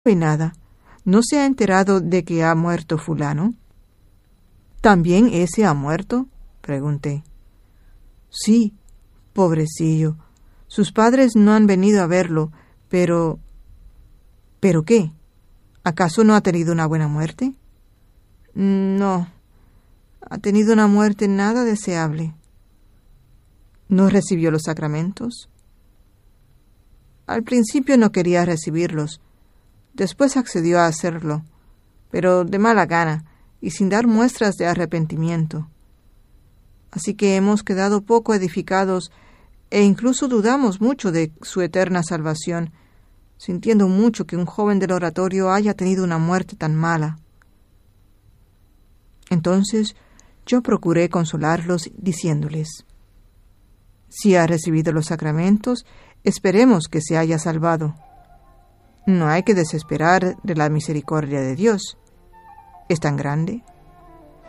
sabe nada. ¿No se ha enterado de que ha muerto fulano? ¿También ese ha muerto?, pregunté. Sí, pobrecillo. Sus padres no han venido a verlo, pero... ¿Pero qué? ¿Acaso no ha tenido una buena muerte? No, ha tenido una muerte nada deseable. ¿No recibió los sacramentos? Al principio no quería recibirlos. Después accedió a hacerlo, pero de mala gana y sin dar muestras de arrepentimiento. Así que hemos quedado poco edificados e incluso dudamos mucho de su eterna salvación, sintiendo mucho que un joven del oratorio haya tenido una muerte tan mala. Entonces yo procuré consolarlos diciéndoles: si ha recibido los sacramentos, esperemos que se haya salvado. No hay que desesperar de la misericordia de Dios. Es tan grande.